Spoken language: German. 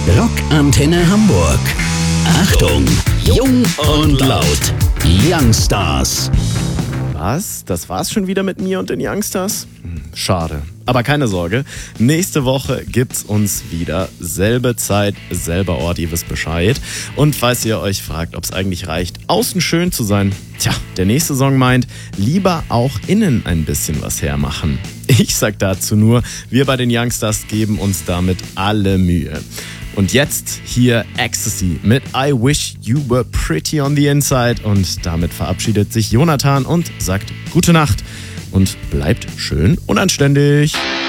Rockantenne Hamburg. Achtung, jung und laut. Youngstars. Was? Das war's schon wieder mit mir und den Youngstars? Schade. Aber keine Sorge, nächste Woche gibt's uns wieder. Selbe Zeit, selber Ort, ihr wisst Bescheid. Und falls ihr euch fragt, ob es eigentlich reicht, außen schön zu sein, der nächste Song meint, lieber auch innen ein bisschen was hermachen. Ich sag dazu nur, wir bei den Youngstars geben uns damit alle Mühe. Und jetzt hier Ecstasy mit I Wish You Were Pretty on the Inside. Und damit verabschiedet sich Jonathan und sagt gute Nacht und bleibt schön unanständig.